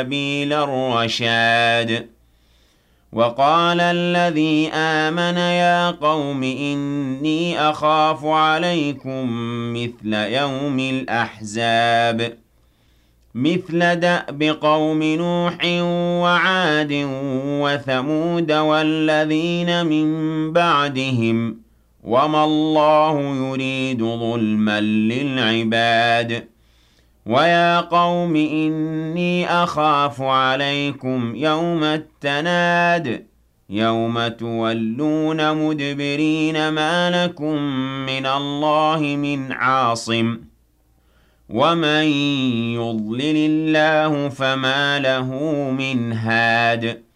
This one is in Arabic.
سبيل الرشاد وقال الذي آمن يا قوم إني أخاف عليكم مثل يوم الأحزاب مثل دأب قوم نوح وعاد وثمود والذين من بعدهم وما الله يريد ظلما للعباد ويا قوم إني أخاف عليكم يوم التناد يوم تولون مدبرين ما لكم من الله من عاصم ومن يضلل الله فما له من هاد